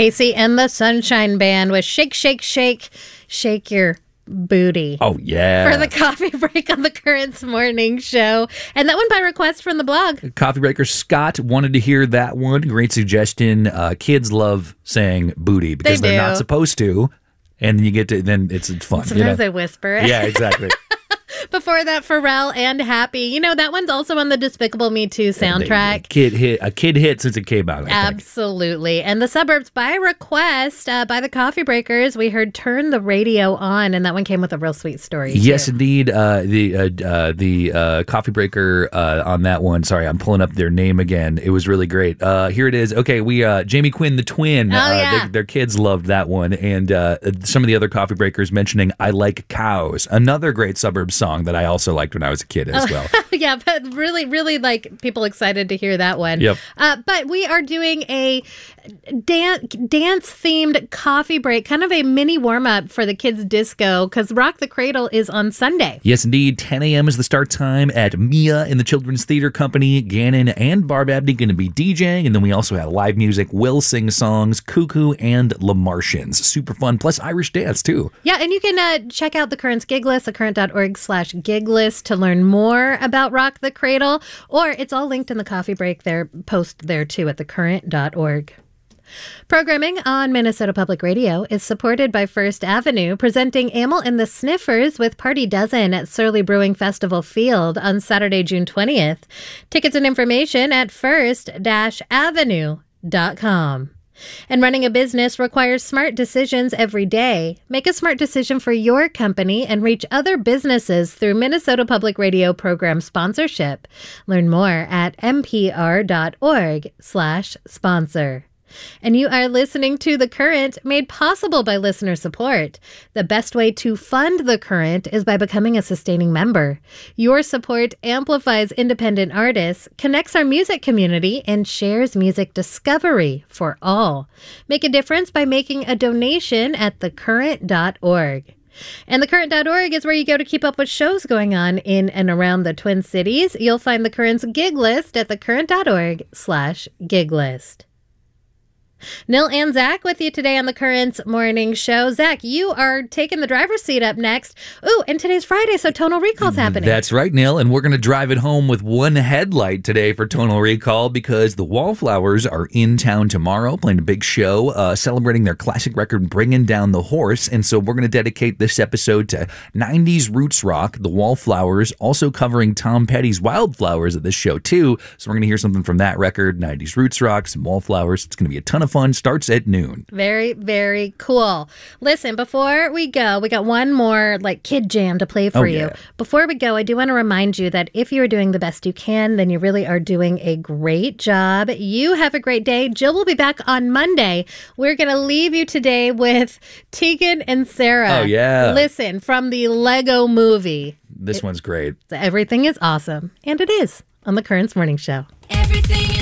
Casey and the Sunshine Band with Shake, Shake, Shake, Shake Your Booty. Oh, yeah. For the coffee break on the Currents Morning Show. And that one by request from the blog. Coffee Breaker Scott wanted to hear that one. Great suggestion. Kids love saying booty because they're not supposed to. And then you get to, then it's fun. Sometimes they whisper it. Yeah, exactly. Before that, Pharrell and Happy. You know, that one's also on the Despicable Me 2 soundtrack. A kid hit since it came out, I think. Absolutely. And the Suburbs by request by the Coffee Breakers. We heard Turn the Radio On, and that one came with a real sweet story. Yes, too. indeed. The Coffee Breaker on that one. Sorry, I'm pulling up their name again. It was really great. Here it is. Okay, Jamie Quinn, the twin. Their kids loved that one. And some of the other Coffee Breakers mentioning I Like Cows. Another great Suburbs song that I also liked when I was a kid as well. Yeah, but really, really like people excited to hear that one. Yep. But we are doing a dance-themed coffee break, kind of a mini warm-up for the kids' disco, because Rock the Cradle is on Sunday. Yes, indeed. 10 a.m. is the start time at Mia in the Children's Theater Company. Gannon and Barb Abney going to be DJing, and then we also have live music, Will Sing Songs, Cuckoo, and LaMartians. Super fun, plus Irish dance, too. Yeah, and you can check out the Currents gig list, thecurrent.org/gig list to learn more about Rock the Cradle, or it's all linked in the coffee break there, post there too at thecurrent.org. Programming on Minnesota Public Radio is supported by First Avenue, presenting Amyl and the Sniffers with Party Dozen at Surly Brewing Festival Field on Saturday, June 20th. Tickets and information at first-avenue.com. And running a business requires smart decisions every day. Make a smart decision for your company and reach other businesses through Minnesota Public Radio program sponsorship. Learn more at mpr.org/sponsor. And you are listening to The Current, made possible by listener support. The best way to fund The Current is by becoming a sustaining member. Your support amplifies independent artists, connects our music community, and shares music discovery for all. Make a difference by making a donation at thecurrent.org. And thecurrent.org is where you go to keep up with shows going on in and around the Twin Cities. You'll find The Current's gig list at thecurrent.org/gig list. Nil and Zach with you today on the Currents Morning Show. Zach, you are taking the driver's seat up next. Ooh, and today's Friday, so Tonal Recall's happening. That's right, Nil, and we're going to drive it home with one headlight today for Tonal Recall because the Wallflowers are in town tomorrow playing a big show, celebrating their classic record, Bringing Down the Horse. And so we're going to dedicate this episode to 90s roots rock, the Wallflowers, also covering Tom Petty's Wildflowers at this show, too. So we're going to hear something from that record, 90s roots rock, some Wallflowers. It's going to be a ton of fun. Starts at noon. Very, very cool. Listen, before we go, we got one more kid jam to play for you. Before we go, I do want to remind you that if you are doing the best you can, then you really are doing a great job. You have a great day. Jill will be back on Monday. We're going to leave you today with Tegan and Sarah. Oh, yeah. Listen, from the Lego Movie. This one's great. Everything is awesome. And it is on the Currents Morning Show. Everything is